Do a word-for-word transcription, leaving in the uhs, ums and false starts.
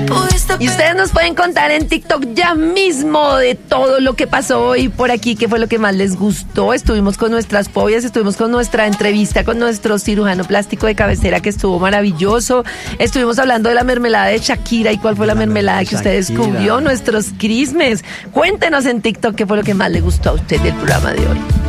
Y ustedes nos pueden contar en TikTok ya mismo de todo lo que pasó hoy por aquí, qué fue lo que más les gustó. Estuvimos con nuestras fobias, estuvimos con nuestra entrevista con nuestro cirujano plástico de cabecera que estuvo maravilloso. Estuvimos hablando de la mermelada de Shakira y cuál fue la, la mermelada, mermelada que usted descubrió, nuestros crismes. Cuéntenos en TikTok qué fue lo que más le gustó a usted del programa de hoy.